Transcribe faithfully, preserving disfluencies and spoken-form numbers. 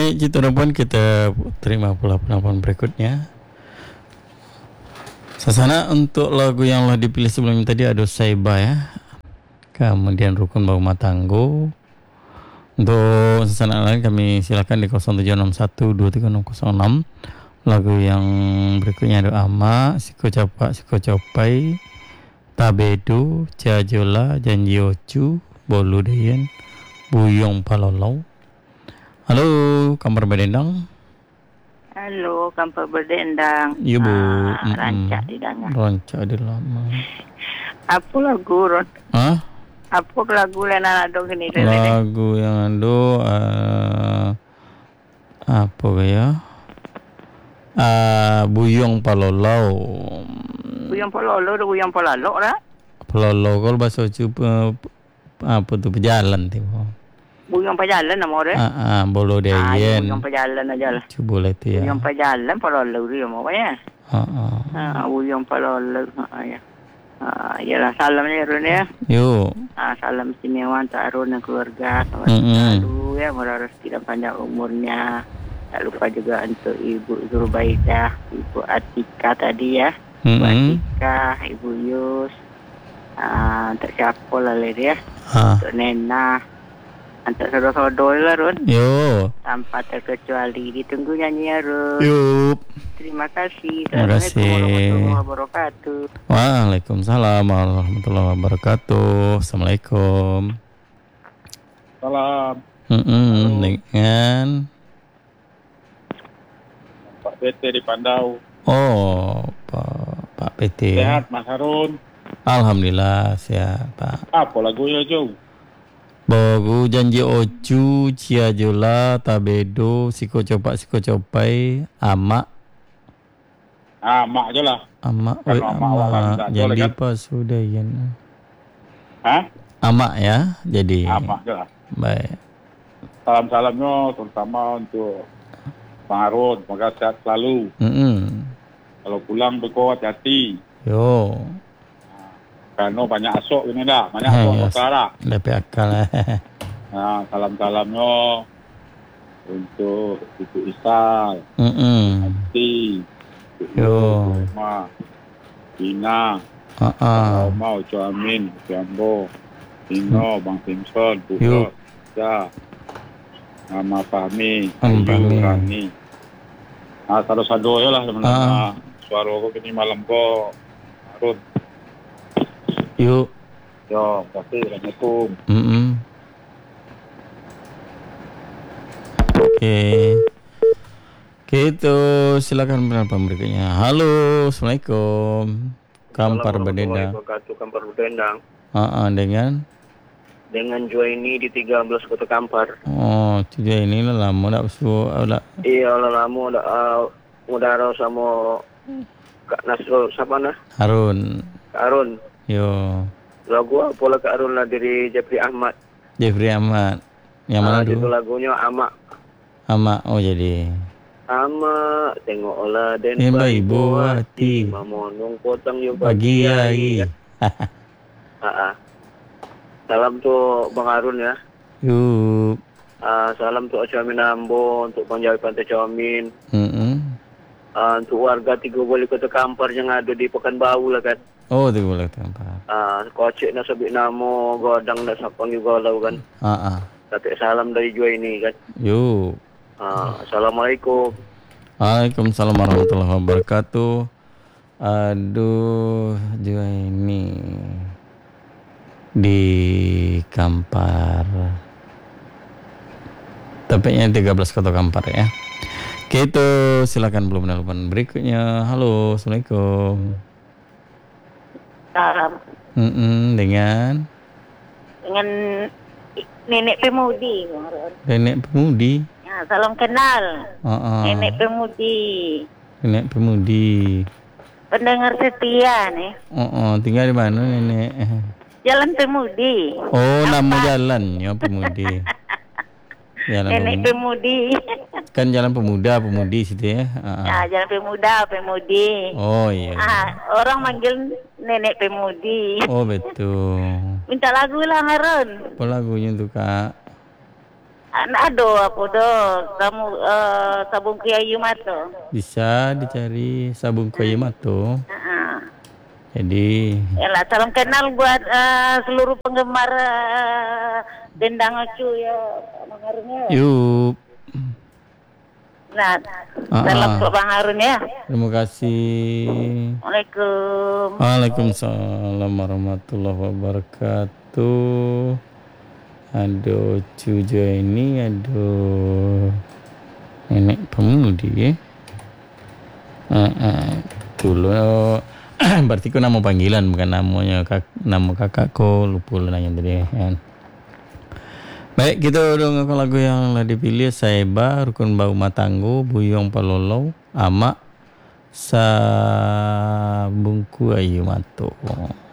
Baik, Cik Tuan kita terima pula penelpon berikutnya. Sasana untuk lagu yang telah dipilih sebelum tadi ada Saiba ya. Kemudian Rukun Bauma Tangguh. Untuk sasana lain kami silakan di nol tujuh enam satu dua tiga nol nol enam. Lagu yang berikutnya ada Ama, Siko Capak, Siko Copai, Tabedo, Ciajola, Janji Ocu, Bolu Dayen, Buyong Palolau. Halo, Kampar Berdendang. Halo, Kampar Berdendang. Iya, Bu. Ah, Mm-mm. rancak di dengar. Rancak di lama. Apa lagu, Ron? Hah? Apa lagu lena dong ini? Lagu yang ada uh, apa ya? Uh, Buyong Palolau. Buyong Pololo, Buyong Polalo lah. Palolau kalau bahasa coba apa tuh pejalan tiba. Buyong Pajalan nama orang. Ah, ah, Bolo Ah, Dayen. Buyong Pajalan aja lah. Coba lihat ya. Buyong Pajalan, Pololo dia mau ya. Ah, ah. Ah, Buyong Pololo. Ah, ya. Ah, yalah salamnya Ron ya. Yuk. Ah, salam istimewa untuk Ron dan keluarga. Selamat Mm-mm. selalu ya, mudah rezeki dan panjang umurnya. Tak lupa juga untuk Ibu Zurubaidah, Ibu Atika tadi ya. Ibu Mm-mm. Atika, Ibu Yus. Ah, untuk siapa lah dia? Ah. Untuk Nena. Untuk saudara-saudara lah Ron. Yuk. Tanpa terkecuali. Ditunggu nyanyi ya Ron. Yuk. Terima kasih. Terima kasih. Assalamualaikum warahmatullahi wabarakatuh. Waalaikumsalam warahmatullahi wabarakatuh. Assalamualaikum. Salam. Mm-mm. Dengan Pak P T di Pandau. oh Pak Pak P T. Sehat Mas Harun. Alhamdulillah sehat Pak. Apa lagunya Jo? Bogu Janji Ocu, Ciajola, Tabedo, Siko Copak, Siko Copai, Ama, Ah, mak aja lah. Ama, Kan oi, Ama awak kan Ama, tak jadi boleh kan? Pak Sudayan. Hah? Ama ya, jadi. Ah, mak aja lah. Baik. Salam-salamnya terutama untuk Bang Harun. Semoga sehat selalu. Mm-mm. Kalau pulang beko hati-hati. Yo, Karena banyak asok ini dah. Banyak Hai, asok yes. utara. lebih akal lah. Nah, salam-salamnya untuk Ibu Isal, Mm-mm. Ati, Yo. Ma, Ina, Ah ah. Oma, Ucu Amin, Jambo, Ino, Bang Simpson, Bu Yuk. Ya, Mama Fahmi, Mama Ayu, Fahmi. Rani. Nah, sado-sado ya lah sebenarnya. Ah. Suara aku kini malam kok, Harun. Yuk. Yo, pasti Assalamualaikum. Mm-mm. Oke. Oke itu silakan penelpon berikutnya. Halo, Assalamualaikum. Kampar Berdendang. Wabarakatuh, Kampar Berdendang. Ah ah, dengan Dengan Joini di tiga belas Kota Kampar. oh tiga ini lah lama tak usul tak. Iya, lama udah uh, udara sama Kak Nasrul, siapa nah? Harun. Kak Arun. Yo. Lagu apa lah Kak Arun lah dari Jeffrey Ahmad. Jeffrey Ahmad. Yang mana Ah, dulu? judul lagunya Ama. Ama. Oh jadi. Ama, tengoklah dan Tembak ibu hati. Mamonong potong yuk Pagi pagi hari. Ah, ah. Salam tuh Bang Arun ya. Yuk. Ah, salam tuh Amin Ambo untuk Panjawi Pantai Camin. Mm-mm. Ah, untuk warga Tiga Boli Kota Kampar yang ada di Pekanbaru lah kan. Oh tu boleh tanpa. Ah, kocek na sabik namo, godang na sapang juga lah kan. Ah ah. Tapi salam dari Jua ini kan. Yuk. Ah, Assalamualaikum. Waalaikumsalam warahmatullahi wabarakatuh. Aduh, juga ini di Kampar. Tepatnya tiga belas Kota Kampar ya. Oke itu silakan belum penelpon berikutnya. Halo, Assalamualaikum. Salam. Mm-mm, dengan Dengan Nenek Pemudi. Nenek Pemudi. Ya, salam kenal. Uh-uh. Nenek Pemudi. Nenek Pemudi. Pendengar setia nih. Uh-uh. Tinggal di mana Nenek? Jalan Pemudi. Oh, nama jalannya Pemudi. Jalan Nenek Pemudi. Pemudi. Kan Jalan Pemuda, Pemudi situ ya. Uh-uh. Ya, Jalan Pemuda, Pemudi. Oh iya. Ah, orang manggil Nenek Pemudi. Oh betul. Minta lagu lah Harun. Apa lagunya tuh Kak? Aduh, aku do, kamu uh, sabun Kiai Mato. Bisa dicari sabun Kiai Mato. Uh-uh. Jadi Yalah, salam kenal buat uh, seluruh penggemar uh, Dendang Acu ya, pengaruhnya. yuk. Nah, Ah, salam ah. ke Bang Harun ya. Terima kasih. Waalaikumsalam. Waalaikumsalam warahmatullahi wabarakatuh. Aduh, cujo ini, aduh, nenek pemudi ya. Uh, uh, dulu, berarti ku nama panggilan bukan namanya kak, nama kakakku, lupa lah nanya tadi kan. Baik, kita udah ngaku lagu yang lah dipilih. Saiba, Rukun Bau Matanggo, Buyong Palolo, Ama, Sabungku Ayu Mato.